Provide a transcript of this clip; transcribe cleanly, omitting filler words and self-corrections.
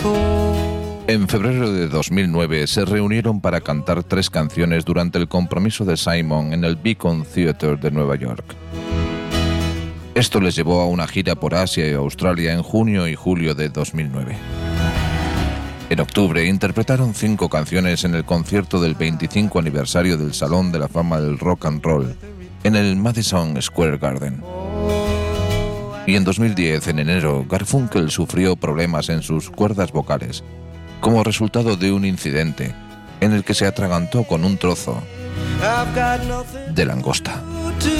En febrero de 2009 se reunieron para cantar 3 canciones durante el compromiso de Simon en el Beacon Theatre de Nueva York. Esto les llevó a una gira por Asia y Australia en junio y julio de 2009. En octubre interpretaron 5 canciones en el concierto del 25 aniversario del Salón de la Fama del Rock and Roll en el Madison Square Garden. Y en 2010, en enero, Garfunkel sufrió problemas en sus cuerdas vocales como resultado de un incidente en el que se atragantó con un trozo de langosta.